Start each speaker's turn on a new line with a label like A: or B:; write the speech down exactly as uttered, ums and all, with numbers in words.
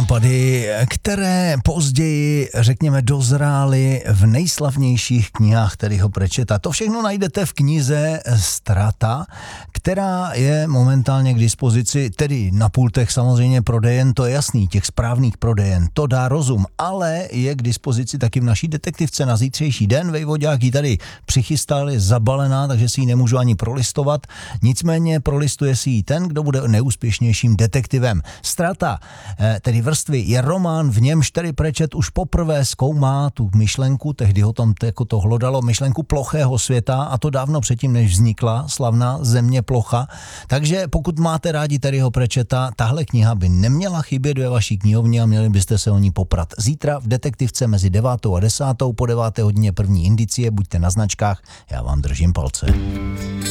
A: nápady, které později, řekněme, dozrály v nejslavnějších knihách Terryho Pratchetta. To všechno najdete v knize Strata, která je momentálně k dispozici, tedy na pultech samozřejmě prodejen, to je jasný, těch správných prodejen, to dá rozum, ale je k dispozici taky v naší detektivce na zítřejší den. Vejvodák ji tady přichystal, je zabalená, takže si ji nemůžu ani prolistovat, nicméně prolistuje si ji ten, kdo bude neúspěšnějším detektivem. Strata, tedy vrstvy, je román, v němž Terry Pratchett už poprvé zkoumá tu myšlenku, tehdy ho tam jako to hlodalo, myšlenku plochého světa, a to dávno předtím, než vznikla slavná země plocha. Takže pokud máte rádi Terryho Pratchetta, tahle kniha by neměla chybět ve vaší knihovně a měli byste se o ní poprat. Zítra v detektivce mezi devátou a desátou, po deváté hodině první indicie, buďte na značkách, já vám držím palce.